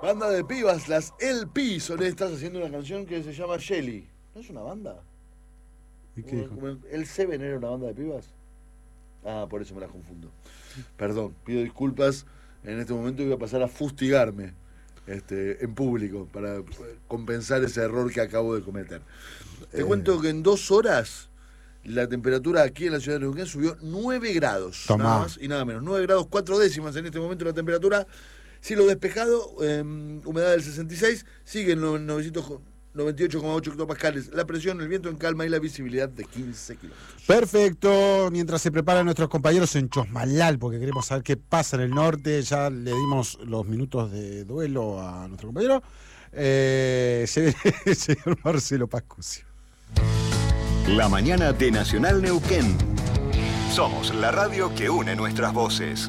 Banda de pibas, las LP son estas, haciendo una canción que se llama Shelly. ¿No es una banda? ¿Y qué dijo? ¿El Seven era una banda de pibas? Ah, por eso me las confundo. Perdón, pido disculpas. En este momento voy a pasar a fustigarme en público para compensar ese error que acabo de cometer. Te cuento que en 2 horas la temperatura aquí en la ciudad de Neuquén subió 9 grados. Tomá. Nada más y nada menos. 9 grados 4 décimas en este momento la temperatura. Cielo despejado, humedad del 66, siguen los 998,8 hectopascales. La presión, el viento en calma y la visibilidad de 15 kilómetros. Perfecto, mientras se preparan nuestros compañeros en Chosmalal, porque queremos saber qué pasa en el norte, ya le dimos los minutos de duelo a nuestro compañero, el señor Marcelo Pascucio. La mañana de Nacional Neuquén. Somos la radio que une nuestras voces.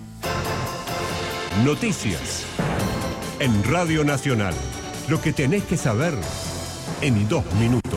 Noticias. En Radio Nacional. Lo que tenés que saber en 2 minutos.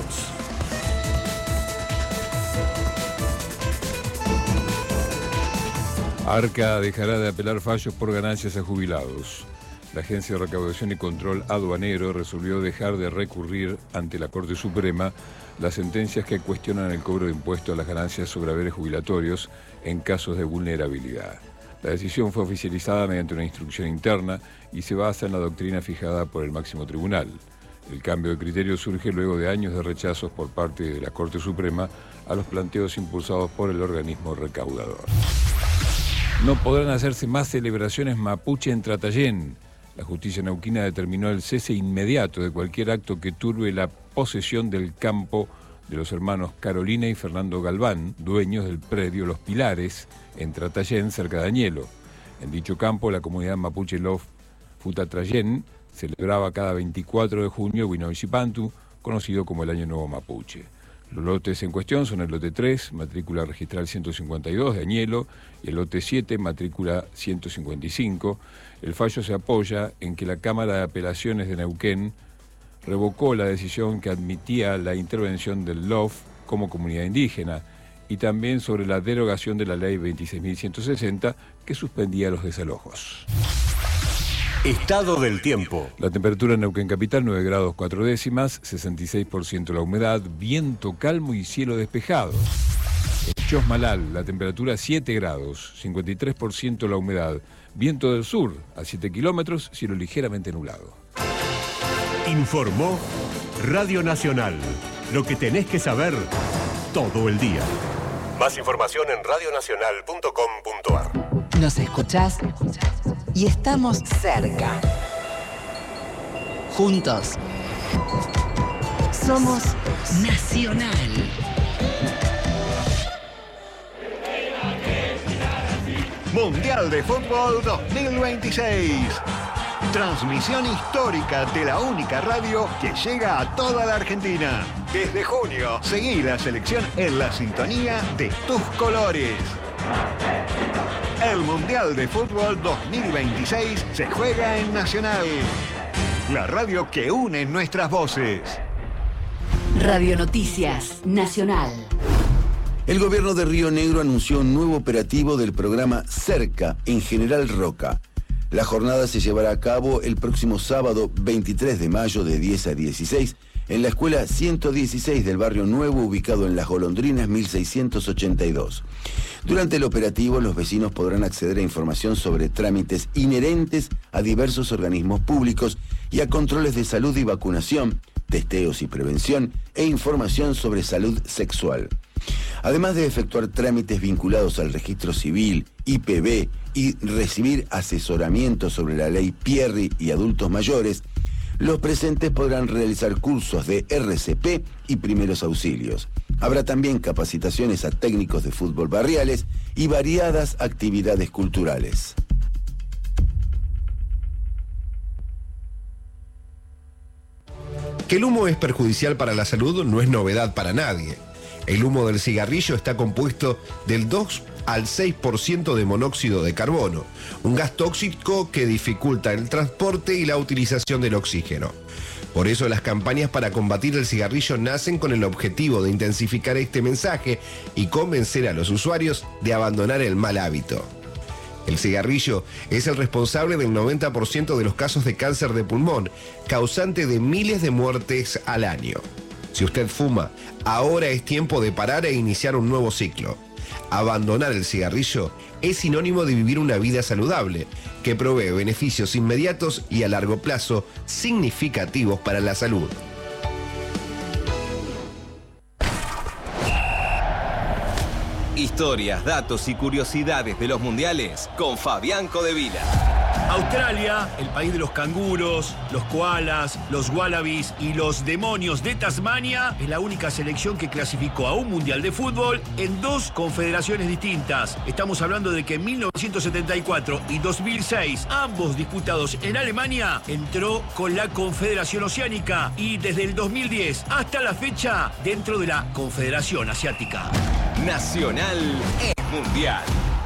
Arca dejará de apelar fallos por ganancias a jubilados. La Agencia de Recaudación y Control Aduanero resolvió dejar de recurrir ante la Corte Suprema las sentencias que cuestionan el cobro de impuestos a las ganancias sobre haberes jubilatorios en casos de vulnerabilidad. La decisión fue oficializada mediante una instrucción interna y se basa en la doctrina fijada por el máximo tribunal. El cambio de criterio surge luego de años de rechazos por parte de la Corte Suprema a los planteos impulsados por el organismo recaudador. No podrán hacerse más celebraciones mapuche en Tratayén. La justicia neuquina determinó el cese inmediato de cualquier acto que turbe la posesión del campo de los hermanos Carolina y Fernando Galván, dueños del predio Los Pilares, en Tratayén, cerca de Añelo. En dicho campo, la comunidad mapuche Lof Futatrayén celebraba cada 24 de junio Huinoycipantu, conocido como el Año Nuevo Mapuche. Los lotes en cuestión son el lote 3, matrícula registral 152 de Añelo, y el lote 7, matrícula 155. El fallo se apoya en que la Cámara de Apelaciones de Neuquén revocó la decisión que admitía la intervención del LOF como comunidad indígena y también sobre la derogación de la ley 26.160 que suspendía los desalojos. Estado del tiempo. La temperatura en Neuquén Capital, 9 grados 4 décimas, 66% la humedad, viento calmo y cielo despejado. En Chosmalal, la temperatura 7 grados, 53% la humedad, viento del sur a 7 kilómetros, cielo ligeramente nublado. Informó Radio Nacional. Lo que tenés que saber todo el día. Más información en radionacional.com.ar. Nos escuchás y estamos cerca. Juntos. Somos Nacional. Mundial de Fútbol 2026. Transmisión histórica de la única radio que llega a toda la Argentina. Desde junio, seguí la selección en la sintonía de tus colores. El Mundial de Fútbol 2026 se juega en Nacional. La radio que une nuestras voces. Radio Noticias Nacional. El gobierno de Río Negro anunció un nuevo operativo del programa Cerca en General Roca. La jornada se llevará a cabo el próximo sábado 23 de mayo de 10 a 16 en la escuela 116 del Barrio Nuevo, ubicado en Las Golondrinas 1682. Durante el operativo, los vecinos podrán acceder a información sobre trámites inherentes a diversos organismos públicos y a controles de salud y vacunación, testeos y prevención e información sobre salud sexual. Además de efectuar trámites vinculados al registro civil, IPB y recibir asesoramiento sobre la ley Pierri y adultos mayores, los presentes podrán realizar cursos de RCP y primeros auxilios. Habrá también capacitaciones a técnicos de fútbol barriales y variadas actividades culturales. Que el humo es perjudicial para la salud no es novedad para nadie. El humo del cigarrillo está compuesto del 2 al 6% de monóxido de carbono, un gas tóxico que dificulta el transporte y la utilización del oxígeno. Por eso las campañas para combatir el cigarrillo nacen con el objetivo de intensificar este mensaje y convencer a los usuarios de abandonar el mal hábito. El cigarrillo es el responsable del 90% de los casos de cáncer de pulmón, causante de miles de muertes al año. Si usted fuma, ahora es tiempo de parar e iniciar un nuevo ciclo. Abandonar el cigarrillo es sinónimo de vivir una vida saludable, que provee beneficios inmediatos y a largo plazo significativos para la salud. Historias, datos y curiosidades de los mundiales con Fabián Codevila. Australia, el país de los canguros, los koalas, los wallabies y los demonios de Tasmania, es la única selección que clasificó a un mundial de fútbol en 2 confederaciones distintas. Estamos hablando de que en 1974 y 2006, ambos disputados en Alemania, entró con la Confederación Oceánica y desde el 2010 hasta la fecha dentro de la Confederación Asiática. Nacional es mundial.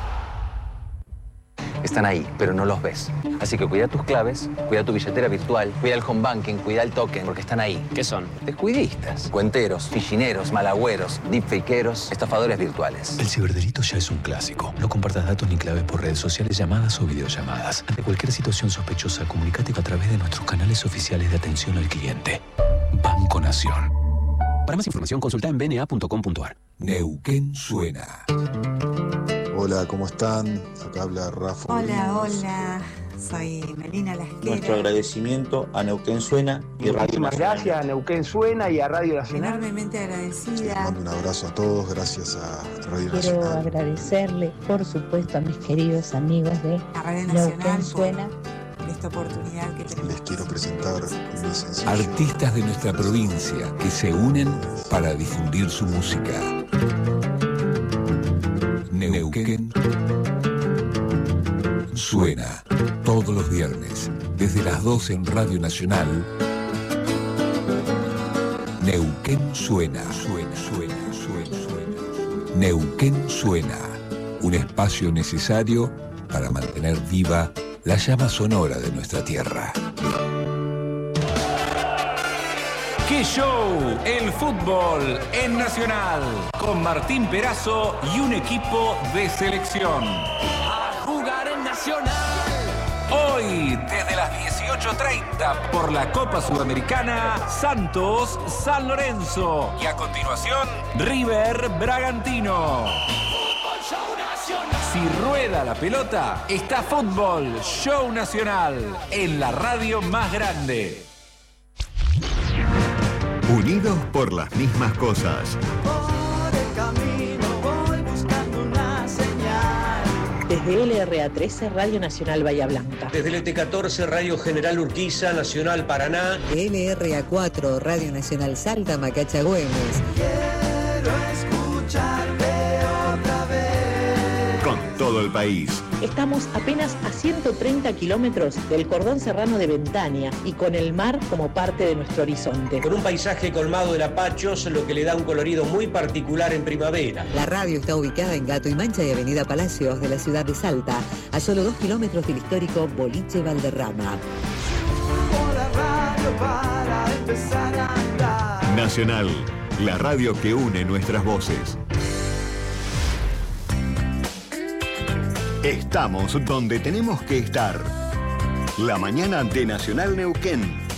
Están ahí, pero no los ves. Así que cuida tus claves, cuida tu billetera virtual, cuida el home banking, cuida el token, porque están ahí. ¿Qué son? Descuidistas, cuenteros, fichineros, malagüeros, deepfakeros, estafadores virtuales. El ciberdelito ya es un clásico. No compartas datos ni claves por redes sociales, llamadas o videollamadas. Ante cualquier situación sospechosa, comunícate a través de nuestros canales oficiales de atención al cliente. Banco Nación. Para más información, consulta en bna.com.ar. Neuquén suena. Hola, ¿cómo están? Acá habla Rafa. Hola, soy Melina Lasquero. Nuestro agradecimiento a Neuquén Suena y Radio Muchísimas Nacional. gracias a Neuquén Suena y a Radio Nacional. Enormemente agradecida. Les mando un abrazo a todos, gracias a Radio Quiero Nacional. agradecerle, por supuesto, a mis queridos amigos de Neuquén Suena. Esta oportunidad que tenemos. Les quiero presentar mi sencillo. Artistas de nuestra provincia que se unen para difundir su música. Neuquén suena todos los viernes desde las 12 en Radio Nacional. Neuquén suena. Neuquén suena, un espacio necesario para mantener viva la llama sonora de nuestra tierra. ¡Qué show! El fútbol en Nacional, con Martín Perazo y un equipo de selección. A jugar en Nacional. Hoy, desde las 18:30, por la Copa Sudamericana, Santos San Lorenzo. Y a continuación, River Bragantino. Fútbol Show Nacional. Si rueda la pelota, está Fútbol Show Nacional, en la radio más grande. Unidos por las mismas cosas. Por el camino voy buscando una señal. Desde LRA13, Radio Nacional Bahía Blanca. Desde el ET14, Radio General Urquiza, Nacional Paraná. LRA4, Radio Nacional Salta, Macacha Güemes. Quiero escucharte otra vez. Con todo el país. Estamos apenas a 130 kilómetros del cordón serrano de Ventania y con el mar como parte de nuestro horizonte. Con un paisaje colmado de lapachos, lo que le da un colorido muy particular en primavera. La radio está ubicada en Gato y Mancha y Avenida Palacios de la ciudad de Salta, a solo 2 kilómetros del histórico Boliche Valderrama. Subo la radio para empezar a andar. Nacional, la radio que une nuestras voces. Estamos donde tenemos que estar. La mañana de Nacional Neuquén.